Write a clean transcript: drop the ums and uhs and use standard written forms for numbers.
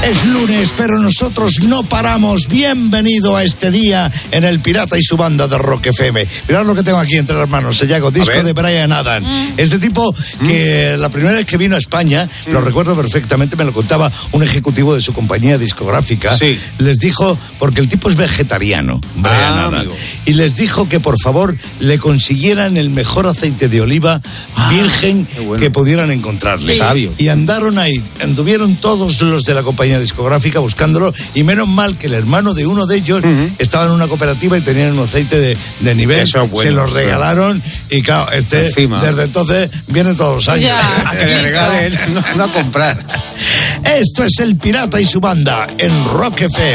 Es lunes, pero nosotros no paramos. Bienvenido a este día en El Pirata y su banda de Rock FM. Mirad lo que tengo aquí entre las manos, Sellago, disco de Brian Adams. Este tipo que la primera vez que vino a España, lo recuerdo perfectamente, me lo contaba un ejecutivo de su compañía discográfica. Sí. Les dijo, porque el tipo es vegetariano, Brian Adams, amigo. Y les dijo que por favor le consiguieran el mejor aceite de oliva virgen que pudieran encontrarle. Sí. Y anduvieron todos los de la compañía discográfica buscándolo, y menos mal que el hermano de uno de ellos estaba en una cooperativa y tenían un aceite de nivel. Eso es bueno, se lo regalaron y claro, desde entonces viene todos los años. A que le regalen, no a comprar. Esto es El Pirata y su banda en Rock FM.